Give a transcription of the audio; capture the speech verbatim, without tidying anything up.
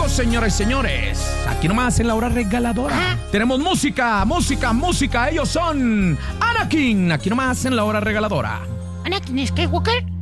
Regresamos, señores y señores. Aquí nomás en la hora regaladora. Ajá. Tenemos música, música, música. Ellos son Anakin. Aquí nomás en la hora regaladora. ¿Anakin Skywalker?